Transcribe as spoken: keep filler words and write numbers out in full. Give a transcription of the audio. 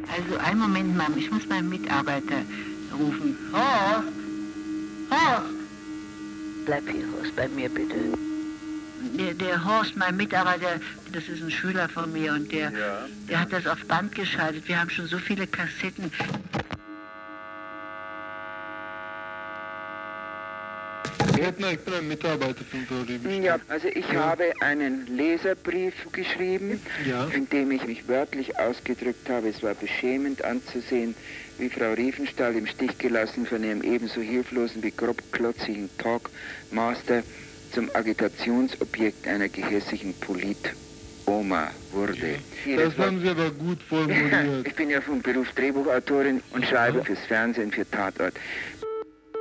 Also einen Moment, Mom, ich muss meinen Mitarbeiter rufen. Horst! Horst! Bleib hier, Horst, bei mir bitte. Der, der Horst, mein Mitarbeiter, das ist ein Schüler von mir und der, Ja. der hat das auf Band geschaltet. Wir haben schon so viele Kassetten. Redner, ich bin ein Mitarbeiter von Frau Riebenstahl. Ja, also ich Ja. habe einen Leserbrief geschrieben, Ja. in dem ich mich wörtlich ausgedrückt habe. Es war beschämend anzusehen, wie Frau Riefenstahl im Stich gelassen von ihrem ebenso hilflosen wie grobklotzigen Talkmaster zum Agitationsobjekt einer gehässigen Polit-Oma wurde. Das haben Sie aber gut formuliert. Ich bin ja vom Beruf Drehbuchautorin und schreibe fürs Fernsehen, für Tatort.